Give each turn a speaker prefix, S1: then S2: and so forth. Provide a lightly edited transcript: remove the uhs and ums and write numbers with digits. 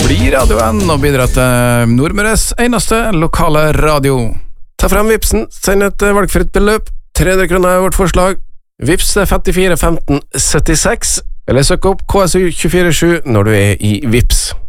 S1: bli radioen og bidra til Nordmøres eneste lokale radio.
S2: Ta frem Vipsen, send et valgfritt beløp. 300 kroner er vårt forslag. Vips 54 15 76, eller søk opp KSU 247 når du er i Vips.